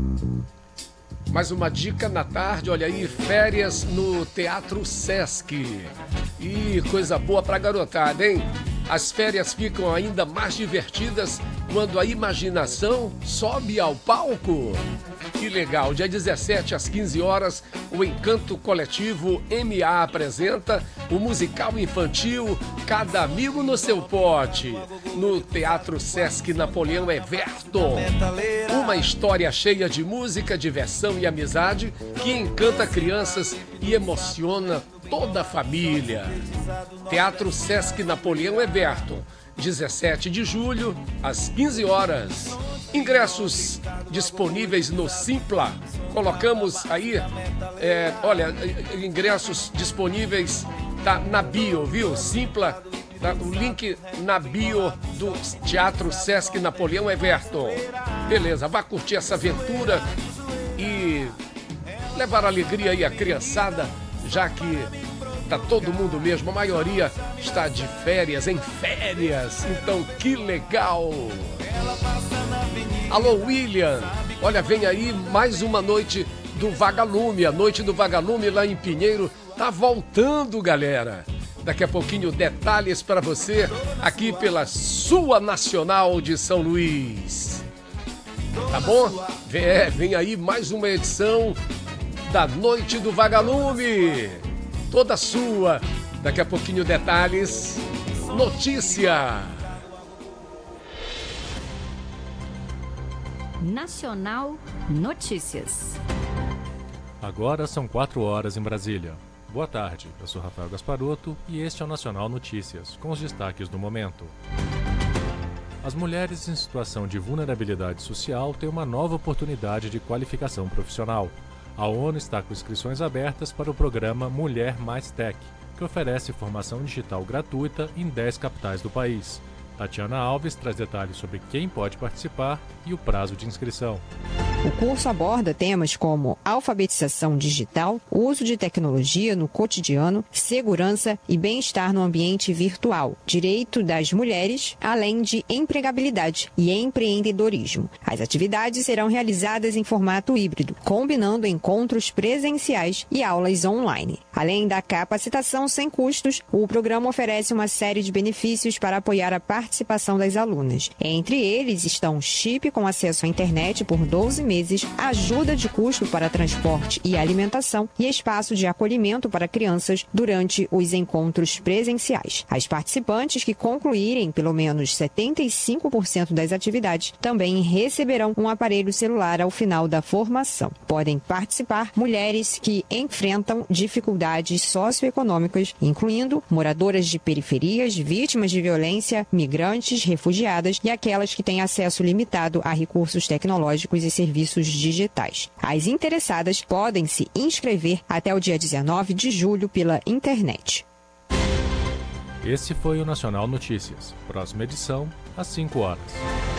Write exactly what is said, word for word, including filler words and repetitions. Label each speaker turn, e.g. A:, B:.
A: Mais uma dica na tarde, olha aí, férias no Teatro Sesc. E coisa boa pra garotada, hein? As férias ficam ainda mais divertidas quando a imaginação sobe ao palco. Que legal, dia dezessete às quinze horas, o Encanto Coletivo M A apresenta o musical infantil Cada Amigo no Seu Pote, no Teatro Sesc Napoleão Everto. Uma história cheia de música, diversão e amizade que encanta crianças e emociona toda a família. Teatro Sesc Napoleão Everto, dezessete de julho, às quinze horas. Ingressos disponíveis no Simpla. Colocamos aí, é, olha, ingressos disponíveis tá na bio, viu? Simpla, tá, o link na bio do Teatro Sesc Napoleão Everto. Beleza, vá curtir essa aventura e levar alegria aí à criançada, já que tá todo mundo mesmo, a maioria está de férias, em férias, então que legal! Alô, William, olha, vem aí mais uma noite do Vagalume, a noite do Vagalume lá em Pinheiro, tá voltando, galera. Daqui a pouquinho detalhes para você aqui pela sua Nacional de São Luís. Tá bom? Vem, vem aí mais uma edição da Noite do Vagalume. Toda sua. Daqui a pouquinho detalhes. Notícia.
B: Nacional Notícias.
C: Agora são quatro horas em Brasília. Boa tarde, eu sou Rafael Gasparotto e este é o Nacional Notícias, com os destaques do momento. As mulheres em situação de vulnerabilidade social têm uma nova oportunidade de qualificação profissional. A ONU está com inscrições abertas para o programa Mulher Mais Tech, que oferece formação digital gratuita em dez capitais do país. Tatiana Alves traz detalhes sobre quem pode participar e o prazo de inscrição.
D: O curso aborda temas como alfabetização digital, uso de tecnologia no cotidiano, segurança e bem-estar no ambiente virtual, direito das mulheres, além de empregabilidade e empreendedorismo. As atividades serão realizadas em formato híbrido, combinando encontros presenciais e aulas online. Além da capacitação sem custos, o programa oferece uma série de benefícios para apoiar a participação das alunas. Entre eles estão chip com acesso à internet por doze meses, ajuda de custo para transporte e alimentação e espaço de acolhimento para crianças durante os encontros presenciais. As participantes que concluírem pelo menos setenta e cinco por cento das atividades também receberão um aparelho celular ao final da formação. Podem participar mulheres que enfrentam dificuldades socioeconômicas, incluindo moradoras de periferias, vítimas de violência, migrantes, refugiadas e aquelas que têm acesso limitado a recursos tecnológicos e serviços digitais. As interessadas podem se inscrever até o dia dezenove de julho pela internet.
C: Esse foi o Nacional Notícias. Próxima edição, às cinco horas.